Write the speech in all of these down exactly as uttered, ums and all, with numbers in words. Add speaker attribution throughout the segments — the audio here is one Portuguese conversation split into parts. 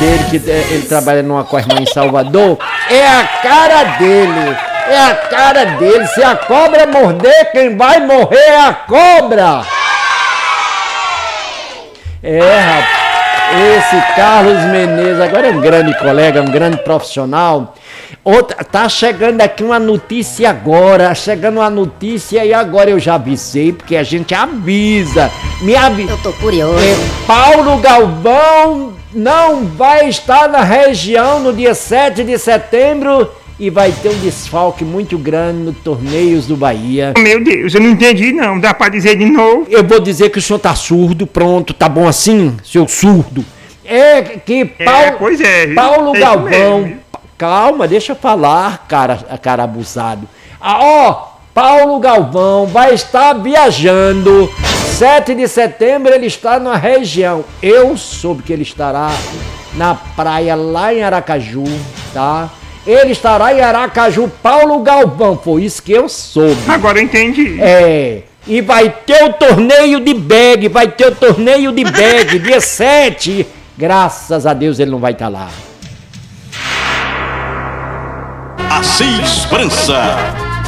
Speaker 1: dele, que é, ele trabalha numa corrima em Salvador, é a cara dele. É a cara dele. Se a cobra morder, quem vai morrer é a cobra. É, rapaz. Esse Carlos Menezes agora é um grande colega, um grande profissional. Outra, tá chegando aqui uma notícia agora, chegando uma notícia e agora eu já avisei, porque a gente avisa. Me avisa.
Speaker 2: Eu tô curioso.
Speaker 1: É, Paulo Galvão não vai estar na região no dia sete de setembro e vai ter um desfalque muito grande no Torneios do Bahia.
Speaker 3: Meu Deus, eu não entendi não, dá pra dizer de novo?
Speaker 1: Eu vou dizer que o senhor tá surdo, pronto, tá bom assim, seu surdo? É que Paulo,
Speaker 3: é, pois é,
Speaker 1: Paulo
Speaker 3: é
Speaker 1: Galvão, calma, deixa eu falar, cara, cara abusado. Ah, ó, Paulo Galvão vai estar viajando, sete de setembro ele está na região. Eu soube que ele estará na praia lá em Aracaju, tá? Ele estará em Aracaju, Paulo Galvão, foi isso que eu soube.
Speaker 3: Agora eu entendi.
Speaker 1: É, e vai ter o torneio de bag, vai ter o torneio de bag, dia sete. Graças a Deus ele não vai estar lá.
Speaker 4: Assis França.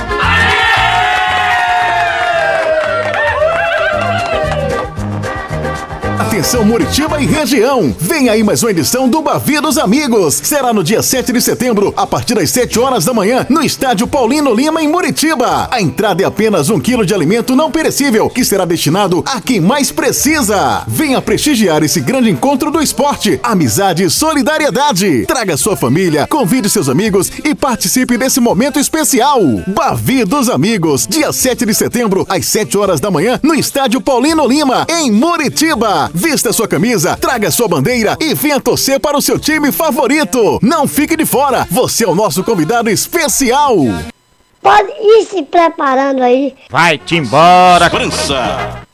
Speaker 5: Atenção Muritiba e região, vem aí mais uma edição do Bavi dos Amigos. Será no dia sete de setembro, a partir das sete horas da manhã, no estádio Paulino Lima, em Muritiba. A entrada é apenas um quilo de alimento não perecível, que será destinado a quem mais precisa. Venha prestigiar esse grande encontro do esporte, amizade e solidariedade. Traga sua família, convide seus amigos e participe desse momento especial. Bavi dos Amigos, dia sete de setembro, às sete horas da manhã, no estádio Paulino Lima, em Muritiba. Vista sua camisa, traga sua bandeira e venha torcer para o seu time favorito. Não fique de fora, você é o nosso convidado especial.
Speaker 2: Pode ir se preparando aí.
Speaker 3: Vai-te embora.
Speaker 4: França.